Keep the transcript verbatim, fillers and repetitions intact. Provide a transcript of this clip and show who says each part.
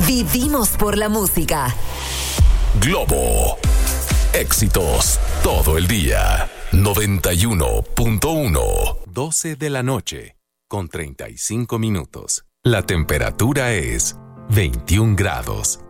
Speaker 1: Vivimos por la música.
Speaker 2: Globo. Éxitos todo el día. noventa y uno punto uno. doce de la noche, con treinta y cinco minutos. La temperatura es veintiún grados.